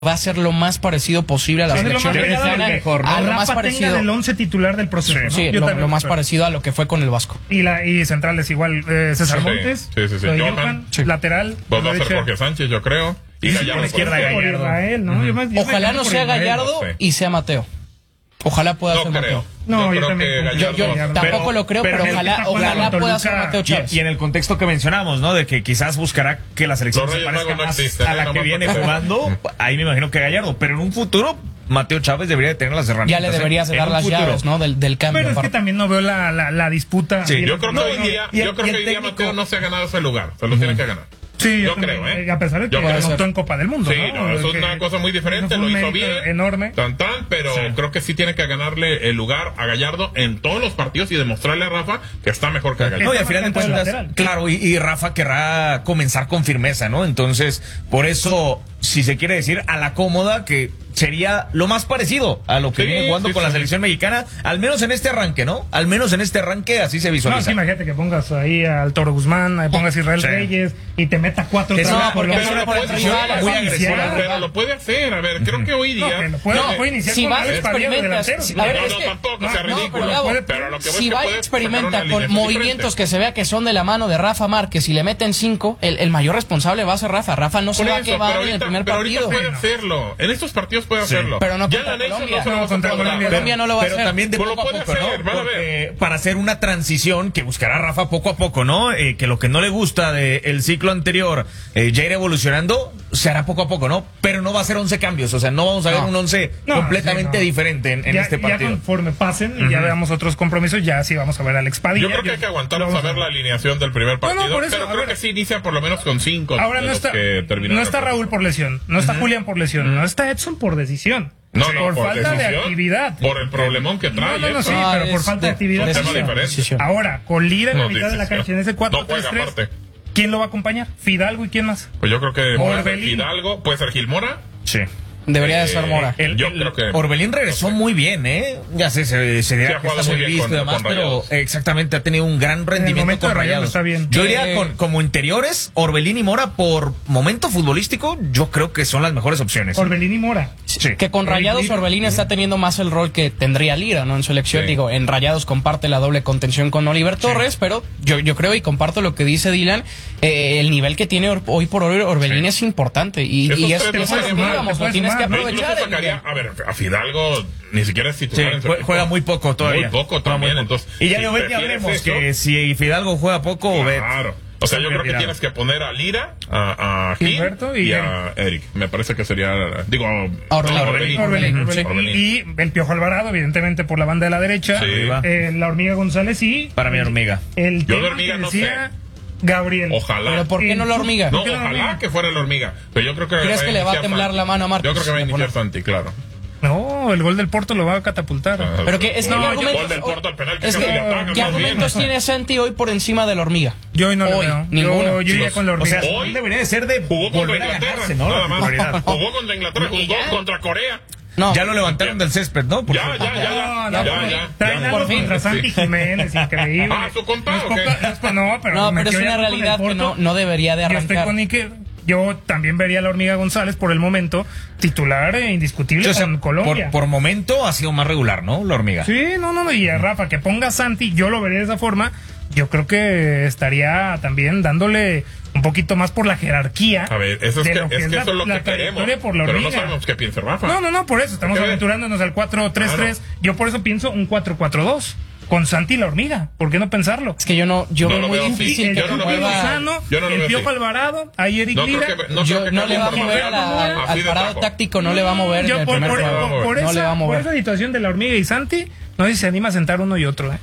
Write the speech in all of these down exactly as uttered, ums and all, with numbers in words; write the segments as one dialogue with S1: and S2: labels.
S1: va a ser lo más parecido posible a la selección mexicana,
S2: mejor, ¿no?
S1: a lo
S3: Rafa
S1: más parecido
S3: tenga el once titular del proceso.
S1: Sí,
S3: ¿no?
S1: lo, lo más parecido a lo que fue con el Vasco.
S3: Y la y centrales igual, eh, César
S4: Sí,
S3: Montes,
S4: sí, sí, sí.
S3: Johan,
S4: Johan,
S1: sí.
S3: lateral,
S4: Pues va a ser
S3: derecha,
S4: Jorge Sánchez, yo creo. Y
S3: y
S4: Gallardo
S3: por la izquierda
S4: por
S3: por Israel, ¿no? Yo me- yo
S1: Ojalá
S3: me
S1: no
S3: por
S1: sea
S3: Israel.
S1: Gallardo
S4: no sé.
S1: y sea Mateo. Ojalá pueda
S4: No
S1: ser
S4: creo.
S1: Mateo.
S3: No,
S4: yo,
S3: yo
S4: creo
S3: también
S4: que
S3: confío.
S1: Yo,
S4: Gallardo
S1: yo
S4: va a ser-
S1: tampoco
S2: pero-
S1: lo creo,
S2: pero
S1: pero,
S2: en el
S1: ojalá,
S3: que está jugando
S1: ojalá
S3: con
S1: pueda
S3: Toluca,
S1: ser Mateo
S2: Y,
S1: Chávez.
S2: y en el contexto que mencionamos, ¿no? De que quizás buscará que la selección
S4: Los
S2: se
S4: Reyes
S2: parezca
S4: Magos no
S2: más
S4: existen,
S2: a
S4: ¿eh?
S2: la
S4: No
S2: que
S4: más
S2: viene
S4: porque-
S2: jugando, ahí me imagino que Gallardo, pero en un futuro Mateo Chávez debería de tener las
S1: Ya
S2: herramientas.
S1: le deberías
S2: ¿eh?
S1: de
S2: En
S1: dar
S2: un
S1: las
S2: futuro.
S1: llaves, ¿no? Del, del cambio.
S3: Pero es que
S1: aparte.
S3: también no veo la, la, la disputa.
S2: Sí,
S4: Yo creo que
S3: No,
S4: hoy
S3: y-
S4: día,
S3: y-
S4: yo creo
S3: y
S4: que
S3: el
S4: hoy día
S3: técnico-
S4: Mateo no se ha ganado ese lugar, se lo tiene que ganar.
S3: Sí,
S4: Yo
S3: también,
S4: creo, ¿eh?
S3: A pesar de que
S4: Yo creo.
S3: anotó en Copa del Mundo.
S4: Sí,
S3: ¿no?
S4: no, eso es
S3: Que-
S4: una cosa muy diferente,
S3: eso fue
S4: lo
S3: un
S4: hizo
S3: mérito
S4: bien.
S3: enorme.
S4: Tan, tan, pero
S2: Sí.
S4: creo que sí tiene que ganarle el lugar a Gallardo en todos los partidos y demostrarle a Rafa que está mejor que Gallardo.
S2: No, y al final de
S3: Está marcando el
S2: cuentas,
S3: lateral.
S2: claro, y, y Rafa querrá comenzar con firmeza, ¿no? Entonces, por eso, si se quiere decir a la cómoda, que sería lo más parecido a lo que
S4: Sí,
S2: viene jugando
S4: sí,
S2: con la
S4: sí.
S2: selección mexicana, al menos en este arranque, ¿no? Al menos en este arranque así se
S3: No,
S2: visualiza.
S3: sí, imagínate que pongas ahí al Toro Guzmán, ahí pongas a Israel
S2: Sí.
S3: Reyes y te meta cuatro
S2: Es
S3: otra
S2: una-
S3: vez por
S1: porque
S3: lo
S1: es
S3: menos
S1: una
S3: por
S1: posición
S3: encima,
S2: muy
S3: para
S2: agresiva,
S3: iniciar.
S4: Pero lo puede hacer, a ver, creo que hoy
S3: No,
S4: día...
S3: que lo puede,
S1: No,
S3: lo puede iniciar
S1: si
S3: con
S1: va y
S3: Alex Padilla de
S1: experimentas,
S3: delantero.
S1: si- a ver,
S4: no,
S1: es
S4: no,
S1: que-
S4: tampoco
S3: no,
S4: sea
S3: no,
S4: ridículo.
S3: pero Gabo,
S4: pero lo que voy
S1: Si
S4: es
S1: va
S4: que
S1: y
S4: puede
S1: experimenta
S4: sacar una
S1: con
S4: alineación
S1: movimientos
S4: diferente.
S1: que se vea que son de la mano de Rafa Márquez y le meten cinco, el, el mayor responsable va a ser Rafa. Rafa no se
S4: Por
S1: va a
S4: eso,
S1: quemar
S4: pero
S1: en el
S4: ahorita,
S1: primer
S4: pero ahorita
S1: partido.
S4: puede hacerlo. En estos partidos puede hacerlo.
S1: Pero no
S4: ya
S1: contra
S4: en la Nation
S1: Colombia.
S4: no se lo
S3: No,
S4: vas a
S3: contra
S4: controlar.
S3: Colombia.
S1: Colombia no lo va a
S2: Pero
S1: hacer.
S2: también de
S4: Pues lo
S2: poco a
S4: puede
S2: poco,
S4: hacer,
S2: ¿no?
S4: van a ver.
S2: Porque para hacer una transición que buscará Rafa poco a poco, ¿no? Eh, que lo que no le gusta del ciclo anterior, eh, ya ir evolucionando, se hará poco a poco, ¿no? Pero no va a ser once cambios, o sea, no vamos a ver
S1: No.
S2: un once
S3: No,
S2: completamente
S3: sí, no.
S2: diferente en, en
S3: Ya-
S2: este
S3: Ya
S2: partido.
S3: conforme pasen y ya veamos otros compromisos, ya sí vamos a ver a Alex Padilla.
S4: Yo creo que hay que aguantarnos
S3: Lo
S4: a
S3: vamos
S4: ver la alineación del primer
S3: No, no,
S4: partido,
S3: por eso,
S4: pero
S3: a
S4: creo
S3: ver.
S4: que sí inicia por lo menos con cinco.
S3: Ahora
S4: de
S3: no
S4: los
S3: está,
S4: que terminaron
S3: no está
S4: el
S3: Raúl
S4: partido.
S3: por lesión, no está Julián por lesión, no está Edson por decisión.
S4: No, no,
S3: por, falta de
S4: decisión,
S3: actividad.
S4: Por el problemón que trae.
S3: No, no, no,
S4: eso.
S3: sí,
S1: No,
S3: pero por
S1: es
S3: falta de
S1: de-
S3: actividad.
S4: un tema
S3: también.
S4: diferente.
S1: Decisión.
S3: Ahora, con Lira en la
S4: No,
S3: mitad de la
S4: decisión.
S3: cancha en ese cuatro
S4: No
S3: tres
S4: juega
S3: tres,
S4: aparte.
S3: ¿quién lo va a acompañar? Fidalgo y quién más.
S4: Pues yo creo que puede ser
S3: Orbelín.
S4: Hidalgo, puede ser Gilmora.
S2: Sí.
S1: Debería de ser
S4: Eh,
S1: Mora.
S2: El,
S4: Yo
S2: el-
S4: creo que-
S2: Orbelín regresó muy bien, ¿eh? Ya sé, se, se dirá
S4: Sí, ha
S2: que
S4: jugado
S2: está
S4: muy
S2: muy
S4: bien
S2: visto
S4: con-
S2: y demás,
S4: con
S2: pero
S4: Rayados.
S2: exactamente ha tenido un gran rendimiento
S3: momento
S2: con
S3: de Rayados
S2: Rayados.
S3: está bien.
S2: Yo
S1: Eh,
S2: diría con, como interiores, Orbelín y Mora por momento futbolístico, yo creo que son las mejores opciones.
S3: Orbelín y Mora.
S2: Sí.
S1: Que con Rayados
S3: Lira.
S1: Orbelín está teniendo más el rol que tendría Lira, ¿no? En su elección,
S4: Sí.
S1: digo, en Rayados comparte la doble contención con Oliver Torres, pero yo, yo creo y comparto lo que dice Dylan, eh, el nivel que tiene or- hoy por hoy Orbelín
S4: Sí.
S1: es importante y,
S4: Esos
S1: y es,
S4: tres
S1: es
S4: no
S1: lo
S4: pueden
S1: que
S4: sumar,
S1: digamos,
S3: te
S1: lo tienes que
S3: pueden
S4: Yo incluso
S1: aprovechar.
S4: sacaría, a ver, a Fidalgo ni siquiera es
S2: Sí,
S4: titular en su
S2: jue-
S4: equipo.
S2: juega muy poco todavía.
S4: Muy poco
S2: Juega muy
S4: también,
S2: poco.
S4: entonces.
S2: Y ya
S4: si
S2: de Obed ni
S4: prefieres
S2: hablemos,
S4: eso,
S2: que si Fidalgo juega poco, Obed.
S4: Claro. O sea, yo creo que
S2: Retirado.
S4: tienes que poner a Lira, a, a Gil
S3: Gilberto y
S4: y, a Eric. Me parece que sería, digo,
S1: Orbelín.
S4: no,
S3: Orbelín,
S4: Orbelín.
S3: Orbelín,
S4: Ujú,
S3: Orbelín.
S4: Orbelín.
S3: Y, y el Piojo Alvarado, evidentemente, por la banda de la derecha.
S4: Sí.
S3: Eh, la Hormiga González y
S2: Para mi hormiga.
S3: el
S4: Yo de
S3: tema
S4: hormiga
S3: que
S4: no
S3: decía Gabriel.
S4: Ojalá.
S1: Pero ¿por qué no la hormiga?
S4: No,
S3: ¿Por qué la
S4: ojalá
S3: hormiga?
S4: que fuera la hormiga. Pero yo creo que
S1: ¿Crees
S4: va
S1: que le va a
S4: iniciar
S1: temblar
S4: Santi.
S1: la mano a Marcos?
S4: Yo creo que va a
S1: Le
S4: iniciar
S1: pone-
S4: Santi, claro.
S3: No, el gol del Porto lo va a catapultar.
S4: Ah,
S1: Pero que es que
S4: gol-
S1: ¿qué
S4: gol
S1: argumentos,
S4: del Porto al penal que
S1: es
S4: casi
S1: que,
S4: le ataca,
S1: ¿qué
S4: más bien.
S1: argumentos tiene Santi hoy por encima de la hormiga?
S3: Yo hoy no lo
S1: Hoy,
S3: veo.
S1: ninguno.
S3: Yo, yo iría
S4: Los-
S3: con la
S2: O
S3: hormiga.
S2: sea,
S4: Hoy
S2: hoy debería de ser de
S4: Jugó contra
S2: volver a
S4: Inglaterra,
S2: ganarse, ¿no?
S4: nada
S2: La
S4: más.
S2: titularidad.
S4: Jugó contra Inglaterra, jugó contra Corea.
S1: No.
S2: Ya lo levantaron del césped, ¿no? Por
S4: Ya,
S2: favor.
S4: ya, ya, ya,
S3: No, no,
S4: ya,
S3: no,
S4: ya,
S3: traen
S4: ya.
S3: algo
S1: Por fin.
S3: contra Santi
S4: Sí.
S3: Jiménez, increíble.
S4: Ah, ¿su compa
S3: No es
S4: o qué?
S3: poca- no es po- no, pero,
S1: No, pero
S3: metió
S1: es
S3: ya
S1: una
S3: con el
S1: realidad que no,
S3: Porto.
S1: no debería de
S3: Yo estoy
S1: arrancar.
S3: con Iker. Yo también vería a la Hormiga González por el momento titular e indiscutible
S2: O sea,
S3: con Colombia.
S2: por, por momento ha sido más regular, ¿no? La hormiga.
S3: Sí, no, no, no. Y a Rafa, que ponga a Santi, yo lo vería de esa forma. Yo creo que estaría también dándole un poquito más por la jerarquía.
S4: A ver, eso es
S3: de
S4: que,
S3: lo
S4: es que
S3: la-
S4: eso es lo
S3: la
S4: que queremos.
S3: trayectoria por la
S4: Pero no
S3: hormiga.
S4: sabemos qué piensa Rafa.
S3: No, no, no, por eso estamos
S4: Ok.
S3: aventurándonos al cuatro tres tres. Yo por eso pienso un cuatro cuatro dos con Santi y la hormiga. ¿Por qué no pensarlo?
S1: Es que yo no, yo
S4: No
S1: veo
S4: lo
S1: muy
S4: veo así.
S1: difícil
S3: el
S1: que
S4: yo no lo
S3: Chucky
S4: veo así.
S1: mueva.
S3: Lozano,
S4: Yo no lo
S3: el
S4: veo
S3: Piojo
S4: así.
S3: Alvarado, ahí Eric
S4: No
S3: Lira.
S4: creo que, no
S1: Yo
S4: creo que
S1: no
S4: cambie
S1: le va a
S4: por
S1: mover a
S4: Mateo.
S1: la- al,
S4: Así
S1: al
S4: de
S1: parado
S4: tajo.
S1: táctico, no le va a mover en
S3: Yo
S1: el
S3: por,
S1: primer
S3: por-
S1: juego.
S3: por- por
S1: No
S3: esa,
S1: le va a
S3: por
S1: mover.
S3: esa situación de la hormiga y Santi, no sé si se anima a sentar uno y otro, ¿eh?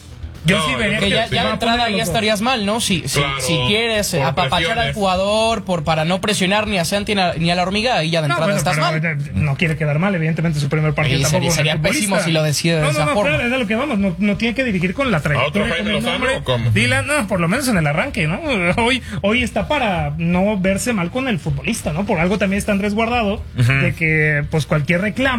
S3: Yo
S4: No,
S3: sí
S4: yo
S3: vería
S4: creo
S1: Que ya,
S4: sí.
S1: ya de
S3: va a
S1: entrada
S3: poner
S1: ya
S3: los dos.
S1: estarías mal, ¿no? Si, si,
S4: Claro,
S1: si quieres
S4: por
S1: apapachar al
S4: presiones.
S1: jugador por para no presionar ni a Santi ni a, ni a la hormiga, ahí ya de
S3: No,
S1: entrada
S3: bueno,
S1: estás
S3: pero,
S1: mal.
S3: eh, no quiere quedar mal, evidentemente su primer partido
S1: Y
S3: tampoco
S1: sería-
S3: con el
S1: sería
S3: futbolista.
S1: pésimo si lo decide de
S3: no,
S1: esa
S3: no, no,
S1: forma.
S3: claro, es de lo que vamos, no, no tiene que dirigir con la trayectoria.
S4: otro Jaime
S3: con el
S4: Lozano
S3: nombre.
S4: o cómo?
S3: Dylan, no, por lo menos en el arranque, ¿no? Hoy, hoy está para no verse mal con el futbolista, ¿no? Por algo también está Andrés Guardado, de que pues cualquier reclamo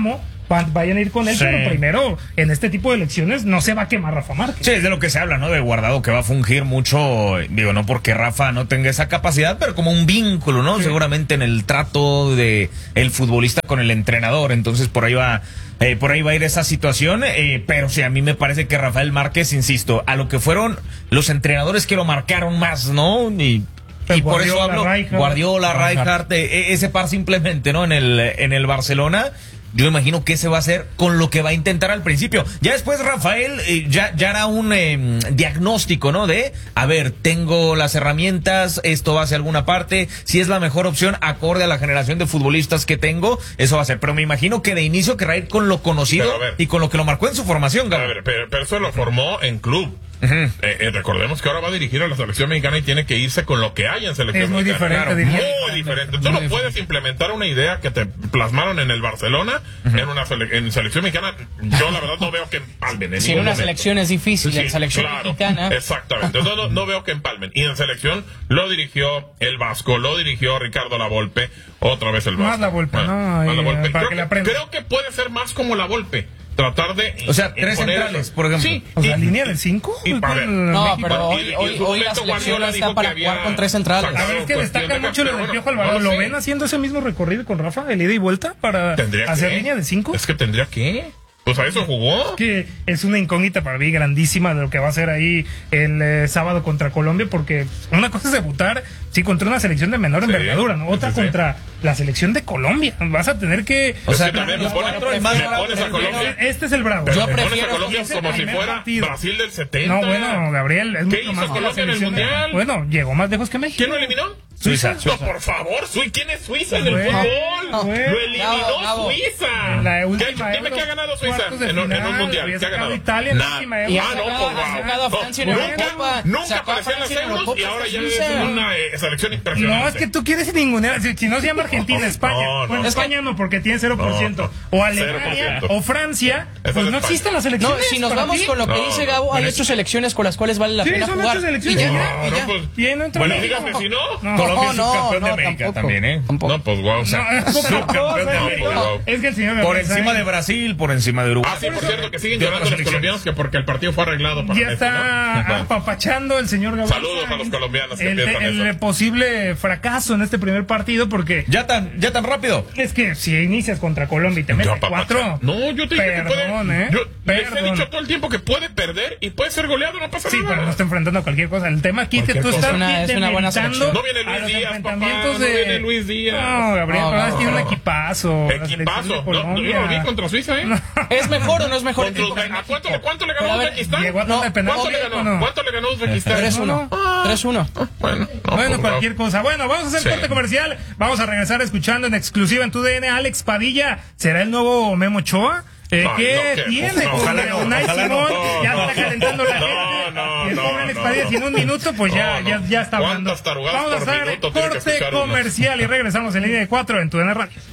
S3: vayan a ir con él,
S2: Sí.
S3: pero primero, en este tipo de elecciones, no se va a quemar Rafa Márquez.
S2: Sí, es de lo que se habla, ¿no? De Guardado, que va a fungir mucho, digo, no porque Rafa no tenga esa capacidad, pero como un vínculo, ¿no? Sí. Seguramente en el trato de el futbolista con el entrenador, entonces por ahí va, eh, por ahí va a ir esa situación, eh, pero sí, a mí me parece que Rafael Márquez, insisto, a lo que fueron los entrenadores que lo marcaron más, ¿no? Y, y por eso hablo, Rijkaard, Guardiola, Rijkaard, eh, ese par simplemente, ¿no? En el, en el Barcelona. Yo imagino que ese va a ser con lo que va a intentar al principio. Ya después Rafael eh, ya, ya era un eh, diagnóstico, ¿no? De, a ver, tengo las herramientas, esto va hacia alguna parte, si es la mejor opción acorde a la generación de futbolistas que tengo, eso va a ser. Pero me imagino que de inicio querrá ir con lo conocido y con lo que lo marcó en su formación, Gabo.
S4: A ver, pero, pero eso lo formó en club. Uh-huh. eh, eh, recordemos que ahora va a dirigir a la selección mexicana y tiene que irse con lo que hay en selección
S3: es muy
S4: mexicana.
S3: Diferente,
S4: claro, muy diferente. Tú no puedes implementar una idea que te plasmaron en el Barcelona uh-huh. en una sele- en selección mexicana. Yo la verdad no veo que empalmen. En
S1: si en una
S4: momento.
S1: selección es difícil,
S4: sí,
S1: en selección
S4: claro,
S1: mexicana.
S4: Exactamente. Entonces no, no veo que empalmen. Y en selección lo dirigió el Vasco, lo dirigió Ricardo Lavolpe, otra vez el Vasco.
S3: Más Lavolpe,
S4: bueno,
S3: no,
S4: más Lavolpe.
S3: para
S4: Creo,
S3: que la
S4: que, creo que puede ser más como Lavolpe. Tratar de.
S2: O sea, tres centrales, por ejemplo.
S4: Sí.
S3: O sea, línea del cinco.
S1: No, pero hoy, hoy, hoy la selección no está para jugar con tres centrales.
S3: A ver, es que destaca mucho lo del Piojo Alvarado. ¿Lo ven haciendo ese mismo recorrido con Rafa, el ida y vuelta, para hacer línea de cinco?
S4: Es que tendría que. Pues a eso jugó.
S3: Que es una incógnita para mí grandísima de lo que va a hacer ahí el eh, sábado contra Colombia, porque una cosa es debutar, sí, contra una selección de menor sí, envergadura, ¿no? Otra sí, sí. contra la selección de Colombia. Vas a tener que...
S4: O sea, también me pones, me pones a Colombia.
S3: Este es el bravo.
S4: Yo me pones a Colombia como si fuera partido. Brasil del setenta.
S3: No, bueno, Gabriel, es
S4: ¿Qué
S3: mucho
S4: hizo
S3: más
S4: Colombia en el Mundial?
S3: Bueno, llegó más lejos que México.
S4: ¿Quién lo eliminó?
S2: Suiza.
S4: No, por favor, Suiza. ¿Quién es Suiza en el
S3: bueno,
S4: fútbol?
S3: Bueno,
S4: lo eliminó
S1: bravo, bravo.
S4: Suiza.
S3: En la
S4: ¿Qué, dime qué ha ganado Suiza en,
S3: final,
S4: en un mundial. ¿Qué ha ganado?
S3: Italia,
S4: Nada.
S3: Y
S4: ah, no, por favor. Nunca, nunca apareció en las euros y ahora ya es una eh, selección impresionante.
S3: No, es que tú quieres ningunear. Si, si no se llama Argentina, España.
S4: No, no,
S3: bueno,
S4: no.
S3: España no, porque tiene cero por ciento. No, no. O Alemania, cero por ciento. O Francia.
S4: Eso
S3: pues
S4: es
S3: no
S4: España.
S3: existen las selecciones.
S1: No, si nos vamos
S3: ti.
S1: con lo que
S4: no,
S1: dice
S4: no,
S1: Gabo, hay
S4: no,
S1: ocho selecciones con las cuales vale la
S3: sí,
S1: pena
S3: son
S1: jugar.
S3: ocho selecciones.
S1: Y ya,
S3: No,
S1: y
S4: no,
S1: ya.
S4: pues,
S3: Y no entra
S4: bueno,
S3: México.
S4: dígame si no.
S3: No,
S2: Colombia es
S1: no,
S2: subcampeón
S1: no,
S2: de América
S1: tampoco.
S2: también, ¿eh?
S1: Tampoco.
S4: No, pues wow. O sea,
S3: No, es poca
S2: subcampeón
S3: cosa,
S2: de
S3: no,
S2: América.
S3: no. Es que el señor
S2: Por
S3: Gabriel
S2: encima
S3: Sainz
S2: de Brasil, por encima de Uruguay.
S4: Ah, sí, por cierto, que siguen
S2: de
S4: llorando
S2: otras
S4: los colombianos que porque el partido fue arreglado para
S3: ya
S4: Messi,
S3: está
S4: ¿no?
S3: apapachando el señor Gabriel
S4: Saludos a los colombianos que
S3: el,
S4: piensan
S3: el
S4: eso.
S3: posible fracaso en este primer partido, porque
S2: Ya tan, ya tan rápido.
S3: es que si inicias contra Colombia y te metes
S4: Ya, papá,
S3: cuatro,
S4: no, yo te dije que
S3: perdón,
S4: puede.
S3: ¿eh?
S4: Yo les he
S3: Perdón.
S4: dicho todo el tiempo que puede perder y puede ser goleado, no pasa
S3: Sí,
S4: nada.
S3: pero no está enfrentando a cualquier cosa. El tema aquí es que tú
S4: Cualquier
S3: estás
S1: cosa. Es una- es una buena
S3: demeritando
S1: selección.
S4: No viene Luis
S3: a los
S4: Díaz,
S3: enfrentamientos
S4: papá, no
S3: de...
S4: viene Luis Díaz.
S3: No, Gabriel,
S1: No,
S3: no,
S1: no,
S3: tiene un
S4: no.
S3: equipazo. la selección de
S4: Equipazo. No, yo
S3: Colombia.
S4: lo vi contra Suiza, ¿eh?
S1: ¿Es mejor o no es mejor
S4: Contra
S1: equipo que
S4: Uzbe- ¿A
S1: México?
S4: cuánto, le- cuánto le ganó
S1: Pero a ver,
S4: Uzbekistán?
S3: llegó a tanda de penal.
S4: ¿Cuánto le
S3: ¿O
S4: ganó?
S3: no?
S4: ¿Cuánto le ganó Uzbekistán?
S1: tres uno.
S4: Ah.
S1: tres uno.
S4: Bueno, no,
S3: Bueno,
S4: pues,
S3: cualquier
S4: no.
S3: cosa. Bueno, vamos a hacer
S4: Sí.
S3: corte comercial. Vamos a regresar escuchando en exclusiva en tu D N. Alex Padilla, ¿será el nuevo Memo Ochoa? Eh,
S4: Ay,
S3: ¿Qué
S4: no, ¿qué?
S3: tiene?
S4: No,
S3: Con
S2: ojalá no,
S3: Unai
S2: ojalá no.
S3: Simón,
S4: No,
S3: ya
S4: no.
S3: está calentando la
S4: No,
S3: gente.
S4: no,
S3: y el
S4: no,
S3: pobre Alex
S4: no,
S3: Padilla,
S4: no.
S3: si en un minuto, pues ya,
S4: No,
S3: ya,
S4: no.
S3: ya está hablando.
S4: ¿Cuántas tarugadas
S3: Vamos a
S4: por
S3: hacer
S4: minuto tiene que
S3: corte
S4: escuchar uno?
S3: comercial y regresamos en línea de cuatro en tu D N Radio.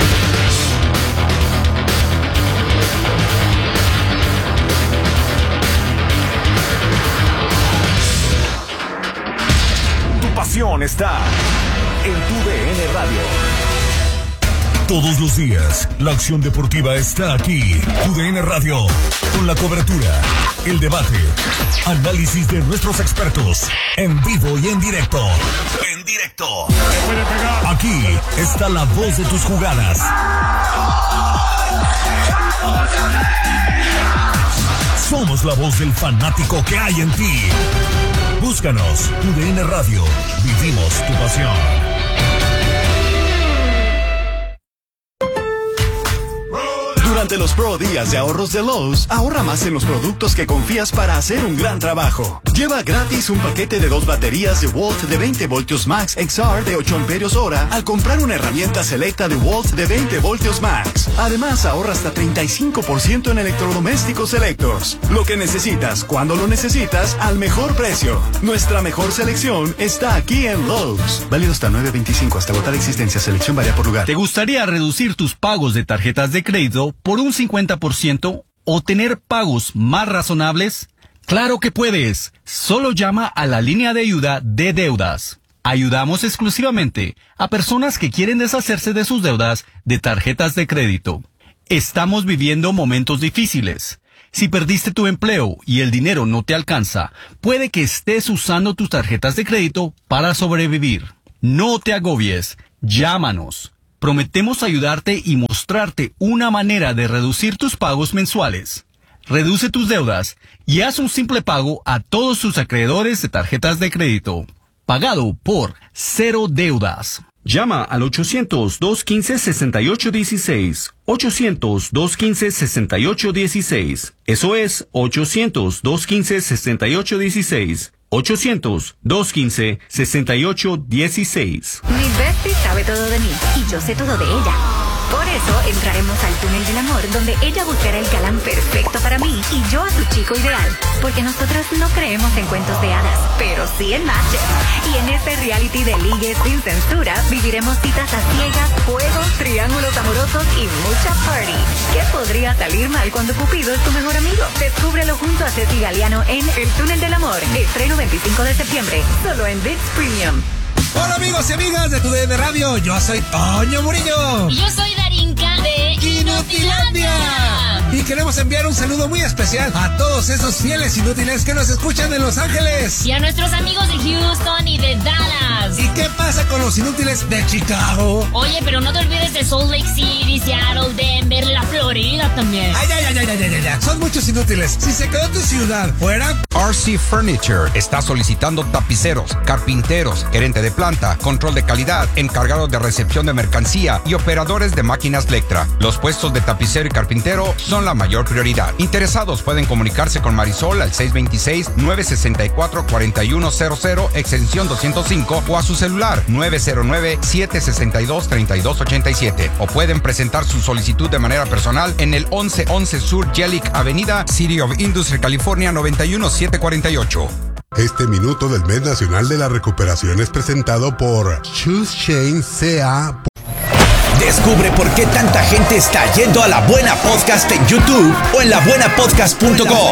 S5: Tu pasión está en tu D N Radio.
S6: Todos los días, la acción deportiva está aquí. Tu D N Radio, con la cobertura, el debate, análisis de nuestros expertos, en vivo y en directo. En directo. Aquí está la voz de tus jugadas. Somos la voz del fanático que hay en ti. Búscanos, Tu D N Radio. Vivimos tu pasión.
S5: Durante los Pro Días de Ahorros de Lowe's, ahorra más en los productos que confías para hacer un gran trabajo. Lleva gratis un paquete de dos baterías de Walt de veinte voltios Max X R de ocho amperios hora al comprar una herramienta selecta de Walt de veinte voltios Max. Además, ahorra hasta treinta y cinco por ciento en electrodomésticos selectos. Lo que necesitas, cuando lo necesitas, al mejor precio. Nuestra mejor selección está aquí en Lowe's. Válido hasta nueve veinticinco, hasta agotar existencia. Selección varía por lugar.
S7: ¿Te gustaría reducir tus pagos de tarjetas de crédito por un cincuenta por ciento o tener pagos más razonables? ¡Claro que puedes! Solo llama a la línea de ayuda de deudas. Ayudamos exclusivamente a personas que quieren deshacerse de sus deudas de tarjetas de crédito. Estamos viviendo momentos difíciles. Si perdiste tu empleo y el dinero no te alcanza, puede que estés usando tus tarjetas de crédito para sobrevivir. No te agobies. Llámanos. Prometemos ayudarte y mostrarte una manera de reducir tus pagos mensuales. Reduce tus deudas y haz un simple pago a todos tus acreedores de tarjetas de crédito. Pagado por Cero Deudas. Llama al ochocientos, dos quince, sesenta y ocho dieciséis. ochocientos, dos quince, sesenta y ocho dieciséis. Eso es ochocientos, dos quince, sesenta y ocho dieciséis. ochocientos, dos quince, sesenta y ocho dieciséis.
S8: Mi bestie sabe todo de mí y yo sé todo de ella. Por eso entraremos al túnel del amor, donde ella buscará el galán perfecto para mí y yo a su chico ideal. Porque nosotros no creemos en cuentos de hadas, pero sí en matches. Y en este reality de ligue sin censura, viviremos citas a ciegas, juegos, triángulos amorosos y mucha party. ¿Qué podría salir mal cuando Cupido es tu mejor amigo? Descúbrelo junto a Ceci Galeano en El Túnel del Amor. Estreno veinticinco de septiembre, solo en ViX Premium.
S9: Hola amigos y amigas de Tu D N Radio, yo soy Toño Murillo.
S10: Y yo soy Darinka de
S9: Inutilandia. Y queremos enviar un saludo muy especial a todos esos fieles inútiles que nos escuchan en Los Ángeles.
S10: Y a nuestros amigos de Houston y de Dallas.
S9: ¿Y qué pasa con los inútiles de Chicago?
S10: Oye, pero no te olvides de Salt Lake City, Seattle, Denver, la Florida también.
S9: Ay, ay, ay, ay, ay, ay, ay. Son muchos inútiles. Si se quedó tu ciudad fuera...
S11: R C Furniture está solicitando tapiceros, carpinteros, gerente de planta, control de calidad, encargados de recepción de mercancía y operadores de máquinas Lectra. Los puestos de tapicero y carpintero son la mayor prioridad. Interesados pueden comunicarse con Marisol al seis dos seis, nueve seis cuatro, cuatro uno cero cero, extensión doscientos cinco o a su celular nueve cero nueve, siete seis dos, tres dos ocho siete. O pueden presentar su solicitud de manera personal en el once once Sur Jellic Avenida, City of Industry, California noventa y uno siete cuarenta y ocho.
S12: Este minuto del Mes Nacional de la Recuperación es presentado por Choose Chain C A.
S13: Descubre por qué tanta gente está yendo a La Buena Podcast en YouTube o en la buena podcast punto com.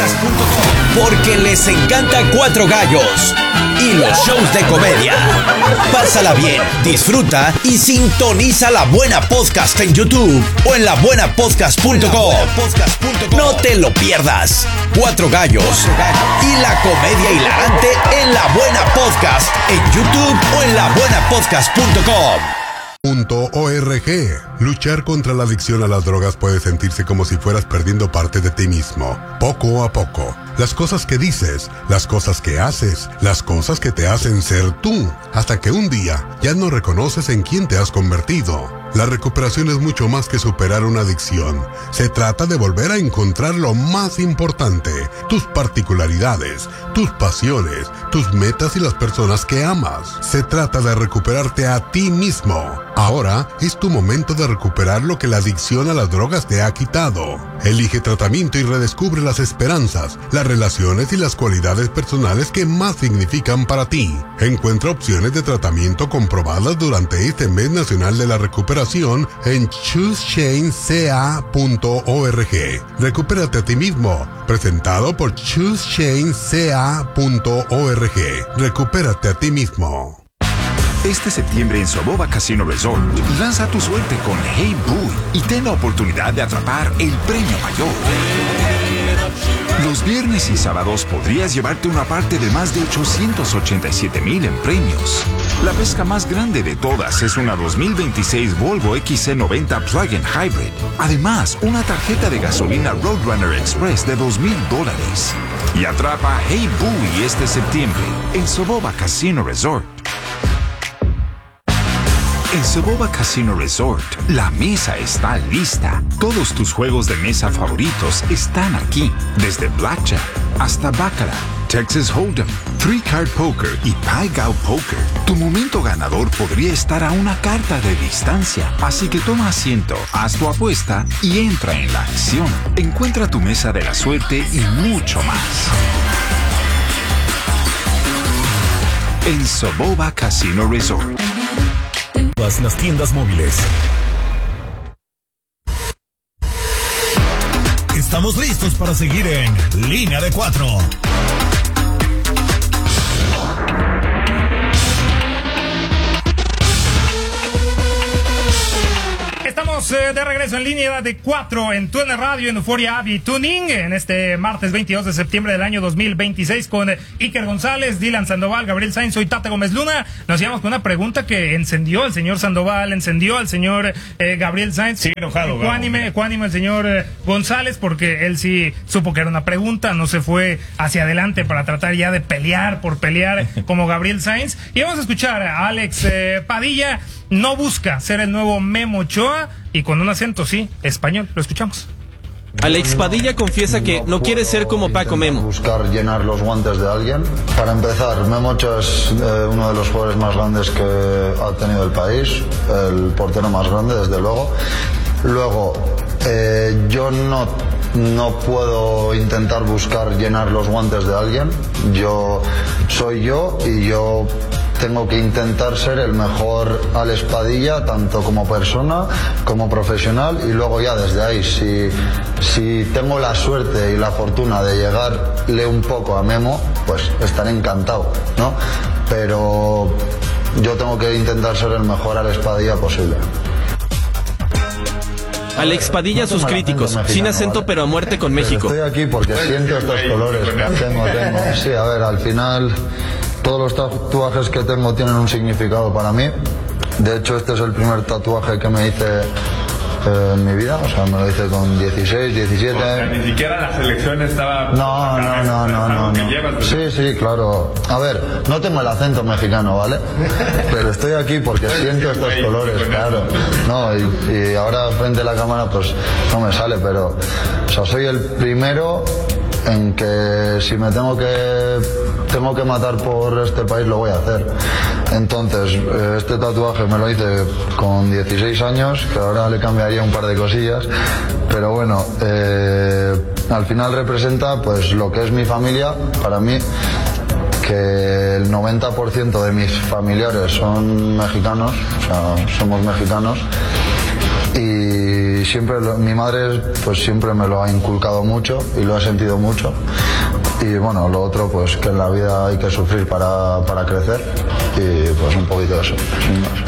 S13: Porque les encanta Cuatro Gallos y los shows de comedia. Pásala bien, disfruta y sintoniza La Buena Podcast en YouTube o en la buena podcast punto com. No te lo pierdas. Cuatro Gallos y la comedia hilarante en La Buena Podcast en YouTube o en la buena podcast punto com.
S12: .org. Luchar contra la adicción a las drogas puede sentirse como si fueras perdiendo parte de ti mismo, poco a poco. Las cosas que dices, las cosas que haces, las cosas que te hacen ser tú, hasta que un día ya no reconoces en quién te has convertido. La recuperación es mucho más que superar una adicción. Se trata de volver a encontrar lo más importante, tus particularidades, tus pasiones, tus metas y las personas que amas. Se trata de recuperarte a ti mismo. Ahora es tu momento de recuperar lo que la adicción a las drogas te ha quitado. Elige tratamiento y redescubre las esperanzas, las relaciones y las cualidades personales que más significan para ti. Encuentra opciones de tratamiento comprobadas durante este Mes Nacional de la Recuperación en choose chain c a punto org. Recupérate a ti mismo. Presentado por choose chain c a punto org. Recupérate a ti mismo.
S14: Este septiembre en Soboba Casino Resort, lanza tu suerte con Hey Boo y ten la oportunidad de atrapar el premio mayor. Los viernes y sábados podrías llevarte una parte de más de ochocientos ochenta y siete mil en premios. La pesca más grande de todas es una dos mil veintiséis Volvo X C noventa Plug-in Hybrid. Además, una tarjeta de gasolina Roadrunner Express de dos mil dólares. Y atrapa Hey Boo este septiembre en Soboba Casino Resort. En Soboba Casino Resort, la mesa está lista. Todos tus juegos de mesa favoritos están aquí. Desde Blackjack hasta Baccarat, Texas Hold'em, Three Card Poker y Pai Gow Poker. Tu momento ganador podría estar a una carta de distancia. Así que toma asiento, haz tu apuesta y entra en la acción. Encuentra tu mesa de la suerte y mucho más. En Soboba Casino Resort.
S6: Todas las tiendas móviles. Estamos listos para seguir en Línea de Cuatro.
S3: Estamos Estamos eh, de regreso en línea de cuatro en Tu N Radio, en Euforia App y Tuning en este martes veintidós de septiembre del año dos mil veintiséis con eh, Iker González, Dylan Sandoval, Gabriel Sainz y Tate Gómez Luna. Nos llevamos con una pregunta que encendió al señor Sandoval, encendió al señor eh, Gabriel Sainz.
S2: Sí, enojado.
S3: Cuánime, cuánime el señor eh, González, porque él sí supo que era una pregunta, no se fue hacia adelante para tratar ya de pelear por pelear como Gabriel Sainz. Y vamos a escuchar a Alex eh, Padilla. No busca ser el nuevo Memo Ochoa y con un acento, sí, español. Lo escuchamos.
S15: Alex Padilla confiesa que no quiere ser como Paco Memo.
S16: Buscar llenar los guantes de alguien. Para empezar, Memo Ochoa es eh, uno de los jugadores más grandes que ha tenido el país, el portero más grande, desde luego. Luego, eh, yo no, no puedo intentar buscar llenar los guantes de alguien. Yo soy yo y yo tengo que intentar ser el mejor Alex Padilla, tanto como persona como profesional, y luego ya desde ahí, si, si tengo la suerte y la fortuna de llegarle un poco a Memo, pues estaré encantado, ¿no? Pero yo tengo que intentar ser el mejor Alex Padilla posible.
S15: Alex Padilla, sus críticos, sin acento pero a muerte con México.
S16: Estoy aquí porque siento estos colores. Tengo, tengo. Sí, a ver, al final todos los tatuajes que tengo tienen un significado para mí. De hecho, este es el primer tatuaje que me hice eh, en mi vida. O sea, me lo hice con dieciséis, diecisiete.
S17: O sea, ni siquiera la selección estaba...
S16: No, no, no, no, no, no. Sí, sí, claro. A ver, no tengo el acento mexicano, ¿vale? Pero estoy aquí porque siento estos colores, claro. No, y, y ahora frente a la cámara pues no me sale, pero... O sea, soy el primero en que si me tengo que tengo que matar por este país lo voy a hacer. Entonces este tatuaje me lo hice con dieciséis años, que ahora le cambiaría un par de cosillas, pero bueno, eh, al final representa pues lo que es mi familia para mí, que el noventa por ciento de mis familiares son mexicanos, o sea, somos mexicanos. Y siempre lo, mi madre pues siempre me lo ha inculcado mucho y lo he sentido mucho. Y bueno, lo otro pues que en la vida hay que sufrir para, para crecer, y pues un poquito de eso, sin más.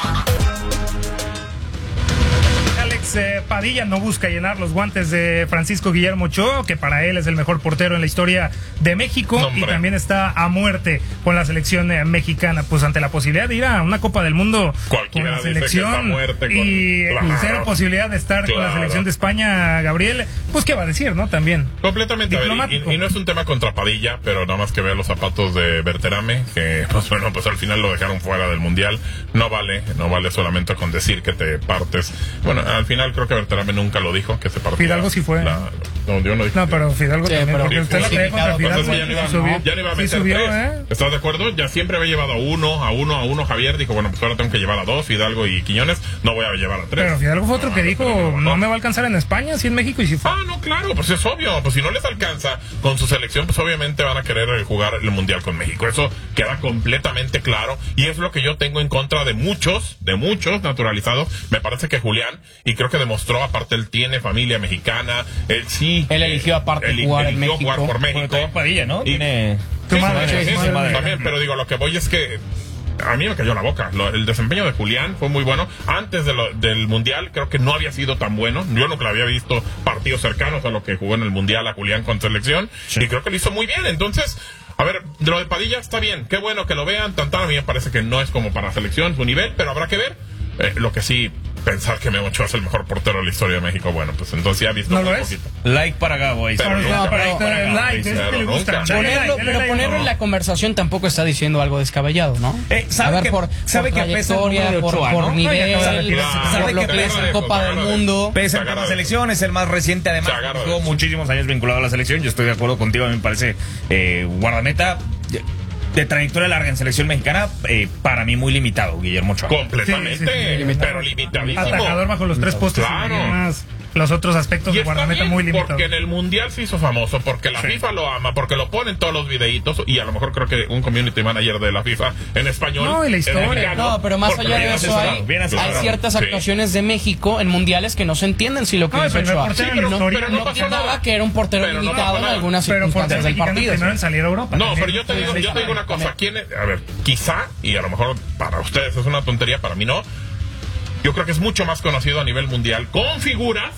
S3: Eh, Padilla no busca llenar los guantes de Francisco Guillermo Ochoa, que para él es el mejor portero en la historia de México, no, y también está a muerte con la selección eh, mexicana, pues ante la posibilidad de ir a una Copa del Mundo
S4: cualquiera
S3: con la selección
S4: muerte, con...
S3: y
S4: claro.
S3: cero posibilidad de estar claro. con la selección de España, Gabriel, pues qué va a decir, ¿no? También
S4: completamente. A ver, y, y no es un tema contra Padilla, pero nada más que ver los zapatos de Berterame, que pues bueno, pues al final lo dejaron fuera del Mundial. No vale, no vale solamente con decir que te partes. Bueno, al final creo que Berterame nunca lo dijo, que se partía.
S3: Fidalgo sí fue.
S4: La, no, yo no dije.
S3: No, pero Fidalgo sí, también, pero porque usted la trae contra Fidalgo.
S4: Ya no iba, subió, ya no iba a meter sí subió, tres. ¿Eh? ¿Estás de acuerdo? Ya siempre había llevado a uno, a uno, a uno. Javier dijo, bueno, pues ahora tengo que llevar a dos, Fidalgo y Quiñones. No voy a llevar a tres.
S3: Pero Fidalgo fue otro que dijo, no, no me va a alcanzar en España, sí en México y sí fue.
S4: Ah, no, claro, pues es obvio. Pues si no les alcanza con su selección, pues obviamente van a querer jugar el Mundial con México. Eso queda completamente claro. Y es lo que yo tengo en contra de muchos, de muchos naturalizados. Me parece que Julián, y creo que demostró, aparte él tiene familia mexicana, él sí.
S1: Él eligió aparte
S4: él,
S1: jugar
S4: él
S1: en México.
S4: jugar por México.
S2: Bueno, Padilla, ¿no?
S4: Y,
S2: tiene...
S4: Sí,
S3: tu madre,
S4: sí, sí,
S3: sí,
S4: sí,
S3: madre.
S4: también, pero digo, lo que voy es que a mí me cayó la boca. Lo, el desempeño de Julián fue muy bueno. Antes de lo, del Mundial creo que no había sido tan bueno. Yo nunca había visto partidos cercanos a lo que jugó en el Mundial a Julián con selección. Sí. Y creo que lo hizo muy bien. Entonces, a ver, lo de Padilla está bien. Qué bueno que lo vean. Tantan, a mí me parece que no es como para selección su nivel, pero habrá que ver. Eh, lo que sí, pensar que Memo Ochoa es el mejor portero de la historia de México, bueno, pues entonces ya ha visto
S3: ¿No
S4: un
S3: lo
S4: poquito.
S2: Like para Gabo ahí.
S4: Pero,
S3: pero,
S4: nunca,
S3: no, pero,
S4: like para Gabo,
S3: like,
S4: ahí,
S3: es que le gusta.
S4: nunca.
S1: Ponerlo,
S3: Dale,
S1: pero
S3: dale,
S1: ponerlo
S3: no.
S1: en la conversación tampoco está diciendo algo descabellado, ¿no?
S2: Eh, sabe
S1: a ver,
S2: que,
S1: por,
S2: sabe
S1: por
S2: que pesa el número de
S1: por,
S2: Ochoa,
S1: por
S2: ¿no?
S1: nivel,
S3: No,
S1: sabe
S2: claro,
S1: que
S2: que
S1: pesa en Copa del Mundo.
S2: Pesa en la selección, es el más reciente, además jugó muchísimos años vinculado a la selección. Yo estoy de acuerdo contigo, a mí me parece eh, guardameta de trayectoria larga en selección mexicana, eh, para mí muy limitado, Guillermo Ochoa.
S4: Completamente,
S3: sí, sí, sí,
S4: pero limitadísimo.
S3: Atajador bajo los tres postes.
S4: Claro.
S3: Y más los otros aspectos
S4: y
S3: de guardameta muy limitados.
S4: Porque en el Mundial se hizo famoso, porque la sí. FIFA lo ama, porque lo ponen todos los videitos, y a lo mejor creo que un community manager de la FIFA en español.
S3: No, y la historia.
S1: No, pero más allá de eso hay, hay ciertas actuaciones sí. de México en mundiales que no se entienden si lo que no, hizo Ochoa.
S4: Sí, pero no,
S1: no,
S4: pero no,
S1: no
S4: pasó
S1: nada
S4: nada.
S1: que era un portero
S4: pero
S1: limitado
S4: no
S1: en algunas
S3: pero
S1: circunstancias del partido.
S3: Primero en salir a Europa.
S4: No, pero yo te digo, yo te digo una cosa. ¿Quién es? A ver, quizá, y a lo mejor para ustedes es una tontería, para mí no. yo creo que es mucho más conocido a nivel mundial con figuras.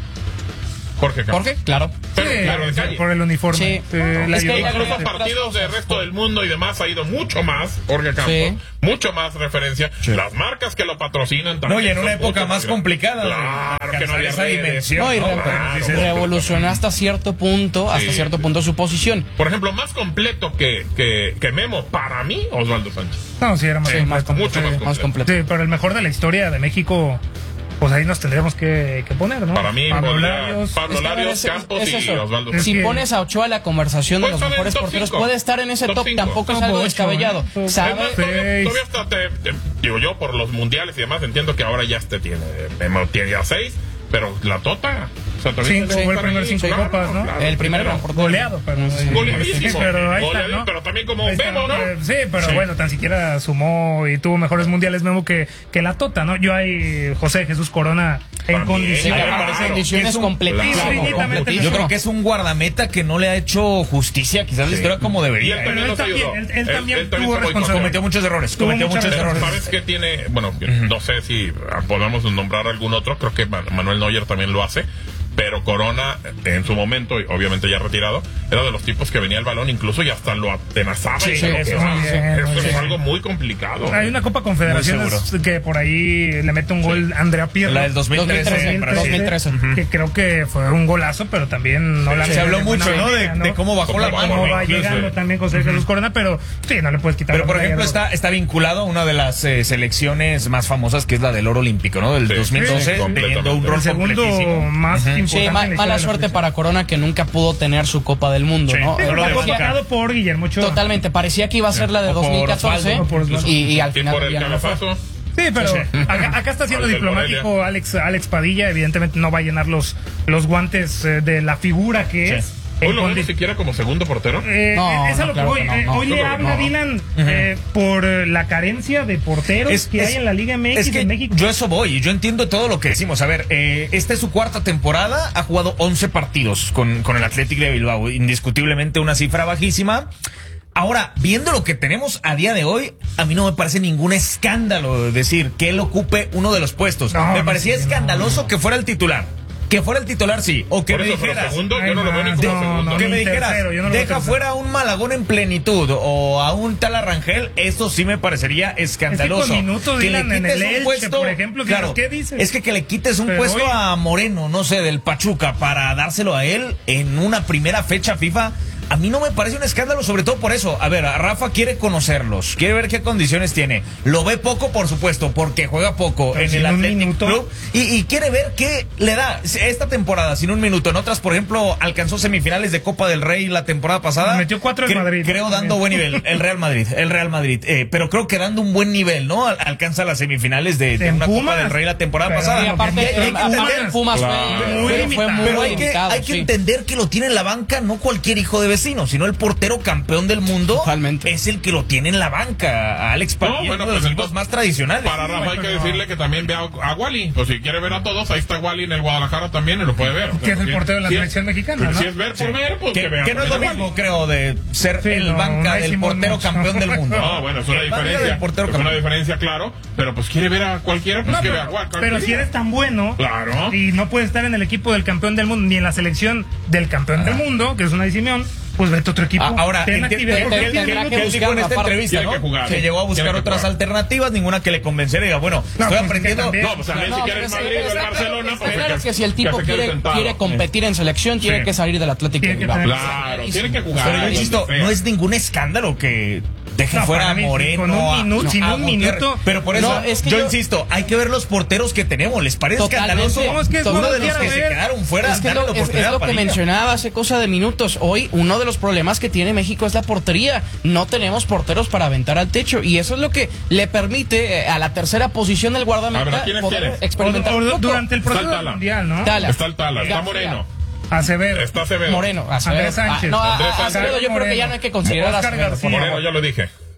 S4: Jorge Campos.
S1: Jorge, claro.
S4: Pero,
S3: Sí,
S4: claro, de calle.
S3: por el uniforme.
S1: Sí.
S3: Eh, la
S1: Es que
S3: ayuda.
S4: Incluso a partidos del resto del mundo y demás ha ido mucho más, Jorge Campos,
S1: Sí.
S4: mucho más referencia.
S2: Sí.
S4: Las marcas que lo patrocinan también.
S2: No, y en
S4: son
S2: una época
S4: mucho
S2: más
S4: grandes.
S2: complicada.
S4: Claro, que no había
S2: esa
S4: redes.
S2: dimensión.
S1: No, y
S2: ¿no?
S1: re-
S4: Claro.
S1: revolucionó hasta cierto punto, hasta
S4: Sí.
S1: cierto punto su posición.
S4: Por ejemplo, más completo que, que, que Memo, para mí, Osvaldo Sánchez.
S3: No, sí, era más
S1: Sí, más
S3: completo.
S4: mucho más
S1: completo. Más completo.
S3: Sí, pero el mejor de la historia de México, pues ahí nos tendríamos que, que poner, ¿no?
S4: Para mí,
S3: Pablo
S4: podría-
S3: Larios.
S4: Pablo
S1: Es que, a ver,
S4: Larios,
S1: es-
S4: Campos
S1: es
S4: y
S1: eso.
S4: Osvaldo
S3: Es
S4: Sánchez.
S1: Si
S3: que-
S1: pones a Ochoa en la conversación de
S4: Puede
S1: los
S4: estar en
S1: mejores
S4: top
S1: porteros,
S4: cinco.
S1: puede estar en ese
S4: Top
S1: top,
S4: cinco.
S1: tampoco es
S3: Top
S1: algo
S3: ocho,
S1: descabellado.
S3: ¿eh? Top
S1: ¿Sabe?
S4: Además, todavía,
S3: Seis.
S4: todavía hasta te, te- digo yo, por los mundiales y demás, entiendo que ahora ya este tiene, Memo tiene ya seis, pero la Tota, o sea, todavía
S3: Cinco,
S4: tiene que
S3: fue el
S4: estar
S3: primer
S4: ahí,
S3: cinco
S4: claro,
S3: copas, ¿no?
S4: claro,
S1: El primer
S4: primero.
S1: gran portero.
S3: Goleado, pero,
S4: Goleadísimo.
S3: Sí, pero ahí está,
S4: Goleadísimo,
S3: ¿no?
S4: pero también como
S3: Ahí está,
S4: Memo, ¿no?
S3: eh, Sí, pero
S4: Sí.
S3: bueno, tan siquiera sumó y tuvo mejores mundiales Memo que, que la Tota, ¿no? Yo ahí, José Jesús Corona, en
S4: También,
S3: condiciones.
S4: claro,
S1: Para
S4: claro.
S1: condiciones
S2: Es un-
S1: completísimas.
S4: claro,
S3: Infinitamente
S2: Yo
S3: mejor.
S2: creo que es un guardameta que no le ha hecho justicia, quizás la historia como
S4: Y
S2: debería.
S4: él
S2: ¿eh?
S4: también
S3: él
S4: nos
S3: también-
S4: ayudó.
S3: él- él también tuvo
S4: se boicoteó.
S3: responsabilidad.
S2: Cometió muchos errores,
S3: Tuvo
S2: cometió
S3: muchas
S2: muchos
S3: veces.
S2: errores.
S4: ¿Sabes qué tiene? Bueno, yo no sé si podemos nombrar algún otro, creo que Man- Manuel Neuer también lo hace, pero Corona, en su momento, y obviamente ya retirado, era de los tipos que venía el balón incluso y hasta lo atenazaba.
S3: Sí,
S4: y se lo
S3: eso,
S4: quedaba.
S3: muy bien,
S4: Eso
S3: muy
S4: es
S3: bien.
S4: algo muy complicado.
S3: Hay una Copa Confederaciones que por ahí le mete un gol Andrea Pirlo.
S2: La del dos mil trece, en Brasil.
S1: dos mil trece.
S3: Que creo que fue un golazo, pero también no la
S2: Se
S3: metió
S2: habló
S3: de buena
S2: mucho, ¿no?
S3: manera,
S2: De, de cómo bajó
S4: Cómo
S2: la
S4: bajó
S2: mano.
S3: Cómo va
S4: incluso.
S3: llegando también José Jesús Corona, pero sí, no le puedes quitar
S2: Pero
S3: la
S2: por
S3: medalla
S2: ejemplo
S3: de
S2: está, está vinculado a una de las eh, selecciones más famosas que es la del oro olímpico, ¿no? Del
S4: Sí,
S2: dos mil doce,
S4: sí,
S2: teniendo un
S3: el
S2: rol
S3: segundo
S2: completísimo.
S3: más
S2: Ujú.
S3: importante.
S1: Sí,
S3: en
S1: ma-
S3: la historia
S1: mala
S3: de la
S1: suerte
S3: selección.
S1: para Corona que nunca pudo tener su Copa del Mundo,
S2: Sí,
S1: ¿no?
S2: pero
S1: Eh,
S2: lo de
S1: parecía-
S3: Apoyado por Guillermo Ochoa.
S1: Totalmente, parecía que iba a ser la de
S2: O por
S1: dos mil catorce
S2: Osvaldo,
S3: o por Osvaldo.
S1: y, y al
S4: Y
S1: final
S4: por el
S1: ya no fue.
S4: cabezazo.
S3: Sí, pero
S2: Sí.
S3: acá, acá está siendo
S4: Al del
S3: diplomático
S4: Morelia.
S3: Alex, Alex Padilla. Evidentemente no va a llenar los, los guantes eh, de la figura que
S2: Sí.
S3: es.
S4: Hoy
S3: En
S4: lo vemos
S3: condi-
S4: siquiera como segundo portero.
S3: Eh,
S1: No,
S3: es a
S1: no,
S3: lo
S1: claro
S3: que voy.
S1: que no,
S3: Eh,
S1: no.
S3: Hoy le
S4: No,
S3: habla
S4: no.
S3: Dylan eh, por eh, la carencia de porteros
S2: Es-
S3: que
S2: es-
S3: hay en la Liga M X
S2: Es que
S3: de México.
S2: yo eso voy, y yo entiendo todo lo que decimos. A ver, eh, esta es su cuarta temporada, ha jugado once partidos con, con el Athletic de Bilbao, indiscutiblemente una cifra bajísima. Ahora, viendo lo que tenemos a día de hoy, a mí no me parece ningún escándalo decir que él ocupe uno de los puestos.
S3: No,
S2: me
S3: no,
S2: parecía
S3: sí, no,
S2: escandaloso
S3: no.
S2: que fuera el titular. Que fuera el titular, sí. O que
S4: Por
S2: me
S4: eso, pero
S2: dijeras.
S4: segundo, yo no lo veo ni
S3: Ay,
S4: como
S3: no,
S4: segundo.
S3: no,
S2: Que
S3: ni
S2: me dijeras,
S3: tercero, yo no lo veo
S2: deja
S3: tercero.
S2: fuera a un Malagón en plenitud o a un tal Arrangel, eso sí me parecería escandaloso.
S3: Es que con minutos,
S2: Que le
S3: Dylan, en
S2: quites
S3: el
S2: un
S3: Elche,
S2: puesto,
S3: por ejemplo, que
S2: claro,
S3: dices, ¿qué dices?
S2: es que que le quites un
S3: Pero
S2: puesto
S3: hoy-
S2: a Moreno, no sé, del Pachuca, para dárselo a él en una primera fecha FIFA. A mí no me parece un escándalo, sobre todo por eso. A ver, a Rafa quiere conocerlos, quiere ver qué condiciones tiene. Lo ve poco, por supuesto, porque juega poco
S3: Pero
S2: en
S3: sin
S2: el
S3: un
S2: Athletic
S3: minuto.
S2: Club y, y quiere ver qué le da esta temporada sin un minuto. En otras, por ejemplo, alcanzó semifinales de Copa del Rey la temporada pasada.
S3: Metió cuatro en
S2: Cre-
S3: Madrid.
S2: Creo dando buen nivel. El Real Madrid, el Real Madrid. Eh, pero creo que dando un buen nivel, ¿no? Al- Alcanza las semifinales de, de
S3: En
S2: una
S3: Pumas.
S2: Copa del Rey la temporada
S3: Pero
S2: pasada.
S1: Y aparte,
S2: Y hay que
S1: eh,
S2: entender-
S1: aparte Pumas fue,
S4: Claro.
S1: fue-
S3: Muy
S1: fue
S3: limitado.
S1: muy
S2: pero hay que,
S1: limitado,
S2: hay que
S1: sí.
S2: entender que lo tiene en la banca no cualquier hijo de vecino, sino el portero campeón del mundo.
S1: Totalmente.
S2: Es el que lo tiene en la banca. A Alex Padilla,
S4: No, bueno,
S2: uno de los
S4: pues
S2: equipos
S4: entonces,
S2: más tradicionales.
S4: Para Rafa hay que decirle que también vea a, a Wally. O si quiere ver a todos, ahí está Wally en el Guadalajara también y lo puede ver. O sea,
S3: Que es el
S4: si-
S3: portero de la
S4: si-
S3: selección mexicana, ¿no?
S4: Si es ver por ver, pues que,
S2: Que,
S4: vea.
S2: que no es lo
S4: también a
S2: mismo,
S4: Wally.
S2: creo, de ser
S3: Sí,
S2: el
S3: no,
S2: banca
S3: Unai
S2: del
S3: Simón
S2: portero
S3: mucho.
S2: campeón del mundo.
S4: No, bueno, es una
S2: El banca del
S4: diferencia.
S2: portero
S4: Es una
S2: campeón.
S4: diferencia, claro. Pero pues quiere ver a cualquiera, pues
S3: No,
S4: que
S3: pero,
S4: vea a Wally.
S3: pero si eres tan bueno
S4: Claro.
S3: y no puedes estar en el equipo del campeón del mundo ni en la selección del campeón del mundo, que es una Simeón, pues vete a otro equipo.
S2: Ah, ahora,
S3: Ten
S2: entiendo
S3: actividad,
S2: que
S3: porque
S2: él,
S3: tiene
S2: que él-
S3: minutos.
S2: que él dijo en esta
S1: aparte,
S2: entrevista,
S4: tiene
S2: ¿no?
S4: que jugar.
S2: Que llegó a buscar
S4: Tiene que
S2: otras
S4: jugar.
S2: alternativas, ninguna que le convenciera y diga, bueno, estoy
S3: pues,
S2: aprendiendo.
S3: que también-
S4: No, pues también si
S1: No,
S4: quiere el
S1: pero
S4: Madrid o el
S1: está-
S4: Barcelona,
S1: está
S4: pues
S1: claro
S4: que-
S1: que si el
S4: que
S1: tipo
S4: se quede
S1: quiere,
S4: sentado.
S1: quiere competir en selección, tiene
S2: Sí.
S1: que salir del Atlético de
S3: Tiene que
S1: Bilbao.
S3: tener-
S4: Claro, tiene que jugar.
S2: Pero yo insisto,
S4: donde sea.
S2: no es ningún escándalo que deje
S3: No,
S2: fuera
S3: para
S2: a
S3: mí,
S2: Moreno.
S3: con un
S2: a-
S3: minuto,
S2: no,
S3: sin
S2: a
S3: un
S2: Gutiérrez.
S3: minuto.
S2: Pero por eso,
S1: No, es que
S2: yo,
S1: yo-
S2: insisto, hay que ver los porteros que tenemos. ¿Les parece
S1: Totalmente.
S2: escandaloso?
S1: No, es que es
S2: uno
S1: lo
S2: de
S1: que
S2: los que
S1: quiero
S2: se
S1: ver.
S2: quedaron fuera,
S1: Es que
S2: darle
S1: lo,
S2: la
S1: es, es
S2: oportunidad
S1: lo
S2: a
S1: que
S2: Padilla.
S1: mencionaba hace cosa de minutos. Hoy uno de los problemas que tiene México es la portería. No tenemos porteros para aventar al techo y eso es lo que le permite eh, a la tercera posición del
S4: A ver,
S1: guardameta
S4: ¿a quiénes
S1: poder
S4: quieres?
S1: experimentar
S3: O- o
S1: un poco.
S3: durante el
S4: Está
S3: proceso
S4: el
S3: del
S4: Tala.
S3: mundial, ¿no?
S1: Tala.
S4: Está el Tala, está
S1: García.
S4: Moreno.
S3: Acevedo.
S4: Está Acevedo.
S1: Moreno, Acevedo.
S3: Andrés Sánchez.
S1: Ah, no, a-
S4: Andrés
S1: a- Acevedo
S4: Sánchez.
S1: yo creo que ya no hay que considerar a
S3: Oscar
S1: Acevedo, por
S3: García.
S1: favor.
S4: Moreno, ya lo dije.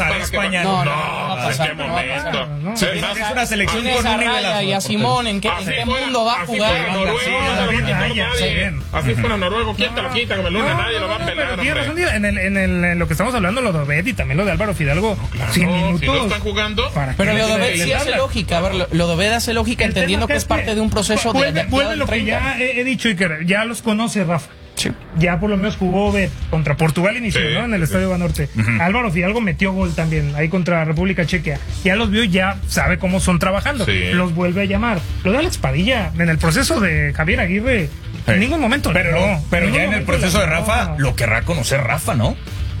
S2: pasar
S4: para
S2: España.
S4: que-
S1: No,
S4: No,
S1: no, no va a
S4: ¿en
S1: pasar,
S4: qué
S1: no va a pasar,
S4: momento?
S3: no.
S4: Sí,
S1: Tienes
S4: más-
S2: Es una selección
S1: Tienes
S2: con
S1: a
S2: un nivel
S1: Raya y a Simón, ¿en qué, en
S4: Así
S1: qué
S4: fuera-
S1: mundo va a
S4: así
S1: jugar?
S4: fuera Noruego,
S3: Sí,
S4: no se lo va a quitar
S3: Raya,
S4: nadie.
S3: bien.
S4: Así fuera Noruego, ¿quién te lo quita? Que me lo une nadie lo va a
S3: no,
S4: pelar.
S3: pero tiene razón,
S4: hombre.
S3: tío. en, el, en, el, en lo que estamos hablando, lo de Obed y también lo de Álvaro Fidalgo, cien
S4: No,
S3: minutos.
S4: si no están jugando.
S3: ¿para
S1: Pero
S3: qué
S1: lo de
S3: les-
S1: Obed
S3: les
S1: sí hace
S3: habla?
S1: lógica. A ver, lo, lo de Obed hace lógica
S3: El
S1: entendiendo
S3: tema
S1: que es parte de un proceso de-
S3: vuelve,
S1: de, de,
S3: vuelve
S1: del
S3: lo que
S1: treinta.
S3: ya he, he dicho, Iker, ya los conoce Rafa.
S1: Sí.
S3: Ya por lo menos jugó Obed contra Portugal inició,
S4: Sí,
S3: ¿no? En el
S4: sí.
S3: Estadio Banorte. Álvaro Fidalgo metió gol también ahí contra República Checa. Ya los vio, ya sabe cómo son trabajando.
S4: Sí.
S3: Los vuelve a llamar. Lo de Alex Padilla en el proceso de Javier Aguirre, en ningún momento.
S2: Pero,
S3: no,
S2: pero
S3: en
S2: ya
S3: ningún
S2: en el
S3: momento
S2: proceso de
S3: le-
S2: Rafa,
S3: no.
S2: lo querrá conocer Rafa, ¿no?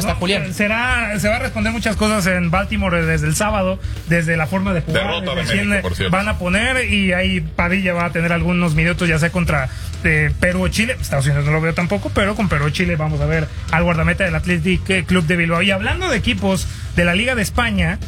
S1: hasta
S3: ¿no?
S1: Julián.
S3: Será, se va a responder muchas cosas en Baltimore desde el sábado, desde la forma de jugar,
S4: Derrota
S3: desde
S4: de
S3: quién
S4: México, por cierto.
S3: van a poner, y ahí Padilla va a tener algunos minutos, ya sea contra eh, Perú o Chile. Estados Unidos no lo veo tampoco, pero con Perú o Chile vamos a ver al guardameta del Athletic Club de Bilbao. Y hablando de equipos de la Liga de España,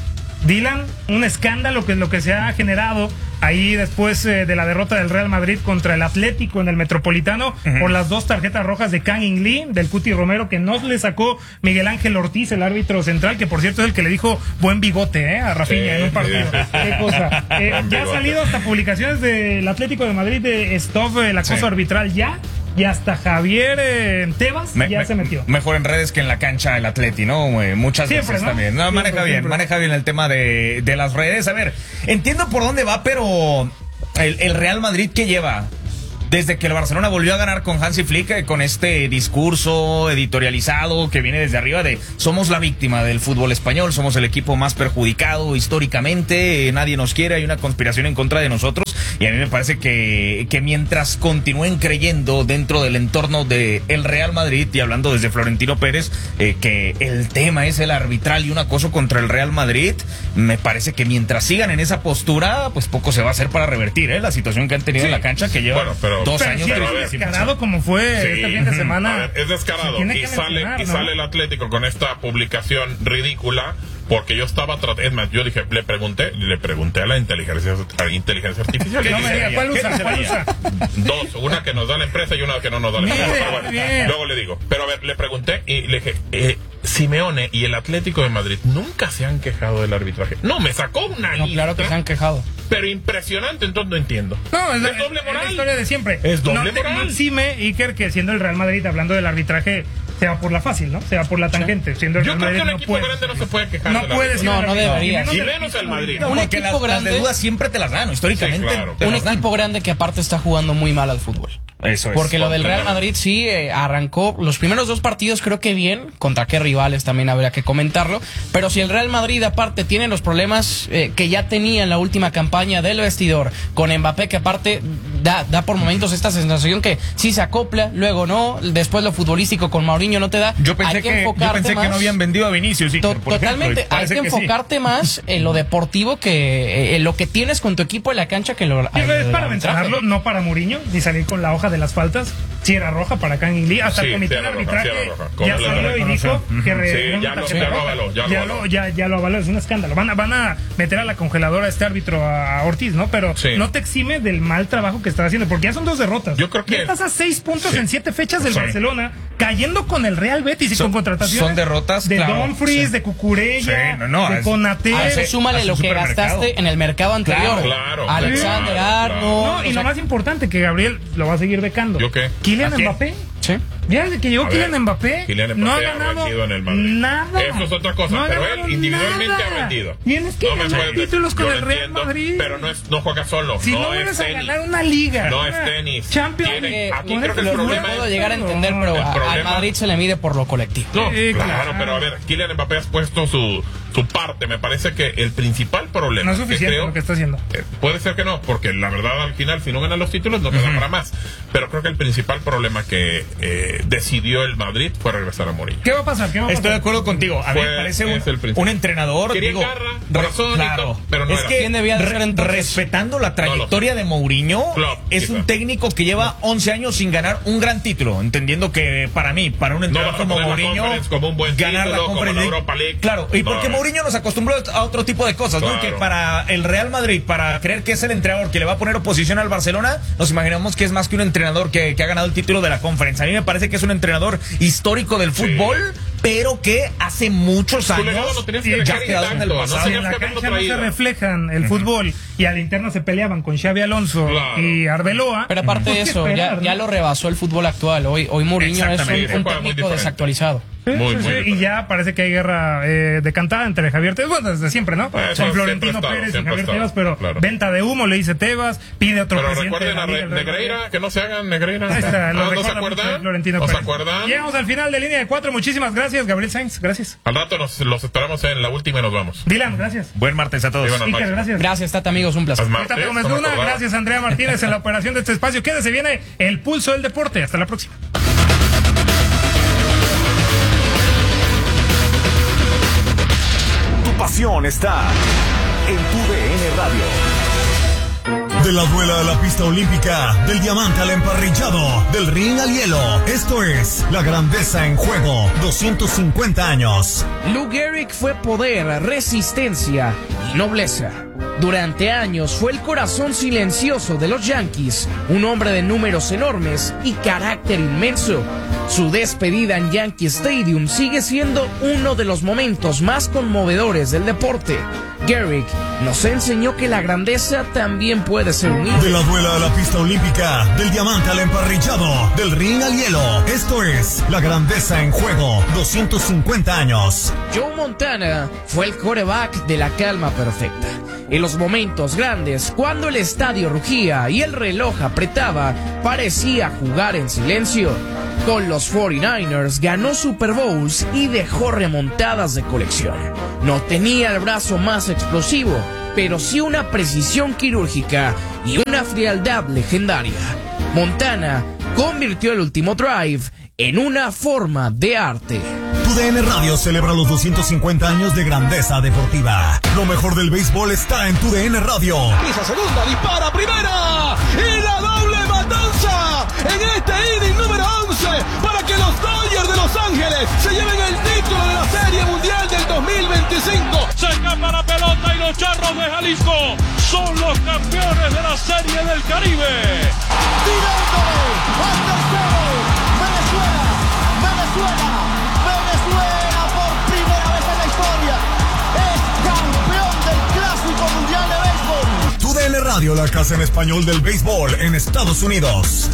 S3: Dylan, un escándalo que es lo que se ha generado ahí después eh, de la derrota del Real Madrid contra el Atlético en el Metropolitano uh-huh. por las dos tarjetas rojas de Kang In Lee, del Cuti Romero, que no le sacó Miguel Ángel Ortiz, el árbitro central, que por cierto es el que le dijo buen bigote eh, a Rafinha sí, en un partido. Sí, sí. Qué cosa. Eh, ya ha salido hasta publicaciones del Atlético de Madrid de Stop, el acoso sí. arbitral ya. Y hasta Javier eh, Tebas me, ya me, se metió.
S2: Mejor en redes que en la cancha el Atleti, ¿no? Eh, muchas siempre, veces ¿no? también. No, siempre, maneja bien, siempre. maneja bien el tema de, de las redes. A ver, entiendo por dónde va, pero el, el Real Madrid, ¿qué lleva? Desde que el Barcelona volvió a ganar con Hansi Flick, eh, con este discurso editorializado que viene desde arriba de somos la víctima del fútbol español, somos el equipo más perjudicado históricamente, eh, nadie nos quiere, hay una conspiración en contra de nosotros, y a mí me parece que, que mientras continúen creyendo dentro del entorno de el Real Madrid, y hablando desde Florentino Pérez, eh, que el tema es el arbitral y un acoso contra el Real Madrid, me parece que mientras sigan en esa postura, pues poco se va a hacer para revertir eh, la situación que han tenido sí. en la cancha, que lleva bueno, pero dos
S3: pero
S2: años.
S3: Si
S2: pero
S3: es descarado como fue sí. este fin de semana.
S4: A ver, es descarado. Y sale, ¿no? y sale el Atlético con esta publicación ridícula. Porque yo estaba tratando, es más, yo dije, le pregunté, le pregunté a la inteligencia, a la inteligencia artificial.
S3: No me diga, ¿cuál usa? ¿Cuál usa?
S4: Dos, una que nos da la empresa y una que no nos da la empresa. Bien, bueno, bien. Luego le digo, pero a ver, le pregunté y le dije, eh, Simeone y el Atlético de Madrid nunca se han quejado del arbitraje. No, me sacó una
S1: no,
S4: lista.
S1: Claro que se han quejado.
S4: Pero impresionante, entonces no entiendo.
S3: No, es,
S4: es doble moral.
S3: Es la historia de siempre.
S4: Es doble
S3: no
S4: moral.
S3: Maxime Iker, que siendo el Real Madrid, hablando del arbitraje, se va por la fácil, ¿no? Se va por la tangente. Siendo el
S4: Yo
S3: Real
S4: creo
S3: Madrid,
S4: que un
S3: no
S4: equipo
S3: puede,
S4: grande no se puede quejar.
S3: No puede,
S1: no, no debería.
S4: Y menos el Madrid.
S1: No, un equipo
S2: las,
S1: grande.
S2: Las deudas siempre te las dan, históricamente.
S4: Sí, claro.
S1: Un equipo dan. grande que aparte está jugando muy mal al fútbol.
S2: Eso es.
S1: Porque lo del Real Madrid sí eh, arrancó los primeros dos partidos creo que bien, contra qué rivales también habría que comentarlo, pero si el Real Madrid aparte tiene los problemas eh, que ya tenía en la última campaña del vestidor, con Mbappé que aparte da, da por momentos esta sensación que sí se acopla, luego no, después lo futbolístico con Mourinho no te da.
S2: Yo pensé,
S1: hay que,
S2: que, yo pensé
S1: más,
S2: que no habían vendido a Vinicius.
S1: To por totalmente, ejemplo, hay que, que enfocarte sí. más en lo deportivo que eh, en lo que tienes con tu equipo en la cancha que lo...
S3: Sí, es para mencionarlo, no para Mourinho, ni salir con la hoja de las faltas. Si era roja para Kang In Lee, hasta
S4: sí,
S3: el comité de arbitraje ya salió y dijo que re,
S4: sí, ya, lo, ya lo avaló, ya,
S3: ya
S4: lo
S3: avaló. Ya, ya lo avaló, es un escándalo. Van a, van a meter a la congeladora a este árbitro, a Ortiz, ¿no? Pero sí. no te exime del mal trabajo que estás haciendo, porque ya son dos derrotas.
S4: Yo creo que
S3: ya estás a seis puntos
S4: sí.
S3: en siete fechas del
S4: sí.
S3: Barcelona, cayendo con el Real Betis y
S2: son,
S3: con contrataciones.
S2: Son derrotas,
S3: de
S2: claro,
S3: Dumfries,
S2: sí.
S3: de Cucurella,
S2: sí, no, no,
S3: de
S2: es,
S3: Konaté.
S1: A eso súmale lo que gastaste en el mercado anterior.
S4: Claro, claro,
S1: Alexander
S4: claro,
S1: Arnold.
S3: No, y
S1: o sea,
S3: lo más importante, que Gabriel lo va a seguir becando.
S4: ¿Yo qué?
S3: Kylian Mbappé.
S1: Sí.
S3: Ya desde que llegó
S4: a
S3: Kylian
S4: ver,
S3: Mbappé,
S4: Kylian Mbappé
S3: no ha
S4: ha
S3: ganado
S4: vendido en el Madrid.
S3: nada.
S4: Eso es otra cosa,
S3: no
S4: pero él individualmente
S3: nada.
S4: ha vendido.
S3: Tienes que
S4: no
S3: ganar títulos con
S4: yo
S3: el Real
S4: entiendo,
S3: Madrid.
S4: Pero no, es, no juega solo,
S3: si
S4: no,
S3: no
S4: es
S3: vuelves
S4: tenis.
S3: a ganar una liga.
S4: No es tenis.
S3: Champions
S4: Tiene,
S3: League.
S4: aquí creo que el
S1: lo
S4: problema
S1: puedo
S4: es...
S1: llegar a entender, pero a,
S4: problema,
S1: al Madrid se le mide por lo colectivo.
S4: No,
S3: sí,
S4: claro,
S3: claro,
S4: pero a ver, Kylian Mbappé ha puesto su, su parte. Me parece que el principal problema...
S3: No es suficiente
S4: que creo,
S3: lo que está haciendo.
S4: Eh, puede ser que no, porque la verdad al final, si no ganan los títulos, no te da para más. Pero creo que el principal problema que eh, decidió el Madrid fue regresar a Mourinho.
S3: ¿Qué va a pasar? ¿Qué va a pasar?
S2: Estoy de acuerdo contigo. A mí me parece un, un entrenador.
S4: Quería
S2: digo,
S4: garra, corazón,
S2: claro,
S4: pero no
S2: es
S4: era.
S2: que
S1: ¿Quién debía de ser entonces?
S2: Respetando la trayectoria de Mourinho,
S4: Klopp,
S2: es
S4: quizá.
S2: un técnico que lleva once años sin ganar un gran título, entendiendo que para mí, para un entrenador
S4: no,
S2: como
S4: la
S2: Mourinho,
S4: como un buen
S2: ganar
S4: título,
S2: la Conference
S4: como la
S2: League,
S4: Europa League.
S2: claro, y
S4: no,
S2: porque
S4: no.
S2: Mourinho nos acostumbró a otro tipo de cosas,
S4: claro.
S2: ¿no? Que para el Real Madrid, para creer que es el entrenador que le va a poner oposición al Barcelona, nos imaginamos que es más que un entrenador que, que ha ganado el título de la Conference. A mí me parece que es un entrenador histórico del fútbol, sí. pero que hace muchos años
S3: ya quedado en el pasado. Si en la cancha no se reflejan el uh-huh. fútbol y al interno se peleaban con Xavi Alonso claro. y Arbeloa.
S1: Pero aparte de eso, esperar, ya, ¿no? ya lo rebasó el fútbol actual. Hoy, hoy Mourinho es un, un técnico desactualizado.
S3: Sí,
S4: muy,
S3: sí,
S4: muy
S3: sí. Y ya parece que hay guerra eh, decantada entre Javier Tebas, bueno, desde siempre, ¿no?
S4: Eh,
S3: Con Florentino
S4: estado,
S3: Pérez y Javier
S4: estado,
S3: Tebas, pero
S4: claro.
S3: venta de humo, le dice Tebas, pide otro
S4: pero
S3: presidente.
S4: Pero recuerden a Negreira, que no se hagan Negreira.
S3: Ahí está,
S4: ¿No, ¿no se acuerdan?
S3: Florentino
S4: ¿No
S3: Pérez.
S4: se acuerdan?
S3: Llegamos al final de Línea de Cuatro, muchísimas gracias, Gabriel Sainz, gracias.
S4: Al rato nos, los esperamos en la última y nos vamos.
S3: Dylan, gracias.
S2: Buen martes a todos.
S3: Iker, gracias.
S1: Gracias, Tata, amigos, un placer.
S3: Martes, Gómez Luna, gracias Andrea Martínez en la operación de este espacio. Quédese, viene el pulso del deporte. Hasta la próxima.
S6: Tu pasión está en tu D N Radio. De la duela a la pista olímpica, del diamante al emparrillado, del ring al hielo. Esto es La Grandeza en Juego, doscientos cincuenta años.
S1: Lou Gehrig fue poder, resistencia y nobleza. Durante años fue el corazón silencioso de los Yankees, un hombre de números enormes y carácter inmenso. Su despedida en Yankee Stadium sigue siendo uno de los momentos más conmovedores del deporte. Gehrig nos enseñó que la grandeza también puede ser unida.
S6: De la duela a la pista olímpica, del diamante al emparrillado, del ring al hielo. Esto es La Grandeza en Juego, doscientos cincuenta años.
S1: Joe Montana fue el quarterback de la calma perfecta. En los momentos grandes, cuando el estadio rugía y el reloj apretaba, parecía jugar en silencio. Con los cuarenta y nueve ers ganó Super Bowls y dejó remontadas de colección. No tenía el brazo más explosivo, pero sí una precisión quirúrgica y una frialdad legendaria. Montana convirtió el último drive en una forma de arte.
S6: Tu D N Radio celebra los doscientos cincuenta años de grandeza deportiva. Lo mejor del béisbol está en Tu D N Radio.
S18: Pisa segunda, dispara primera y la doble matanza en este inning número once para que los Dodgers de Los Ángeles se lleven el título de la Serie Mundial del dos mil veinticinco.
S19: Se escapa la pelota y los Charros de Jalisco son los campeones de la Serie del Caribe.
S18: Tirándole al tercero, Venezuela, Venezuela, Venezuela por primera vez en la historia es campeón del Clásico Mundial de Béisbol.
S6: Tu D N Radio, la casa en español del béisbol en Estados Unidos.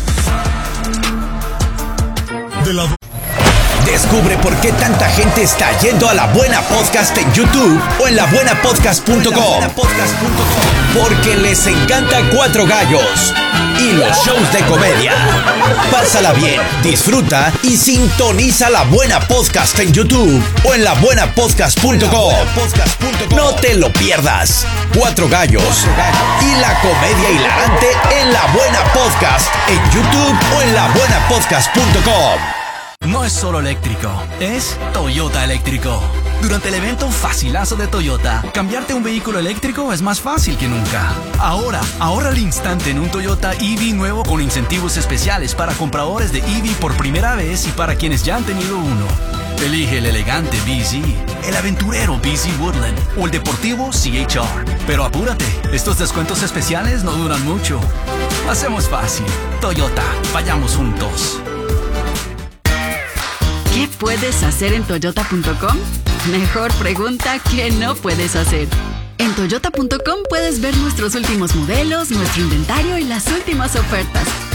S6: De la...
S13: Descubre por qué tanta gente está yendo a La Buena Podcast en YouTube o en la buena podcast punto com. Porque les encanta Cuatro Gallos y los shows de comedia. Pásala bien, disfruta y sintoniza La Buena Podcast en YouTube o en la buena podcast punto com. No te lo pierdas. Cuatro Gallos y la comedia hilarante en La Buena Podcast en YouTube o en la buena podcast punto com.
S20: No es solo eléctrico, es Toyota eléctrico. Durante el evento Facilazo de Toyota, cambiarte un vehículo eléctrico es más fácil que nunca. Ahora, ahorra al instante en un Toyota E V nuevo con incentivos especiales para compradores de E V por primera vez y para quienes ya han tenido uno. Elige el elegante B Z, el aventurero B Z Woodland o el deportivo C H R. Pero apúrate, estos descuentos especiales no duran mucho. Hacemos fácil. Toyota, vayamos juntos.
S21: ¿Qué puedes hacer en toyota punto com? Mejor pregunta que no puedes hacer. En toyota punto com puedes ver nuestros últimos modelos, nuestro inventario y las últimas ofertas.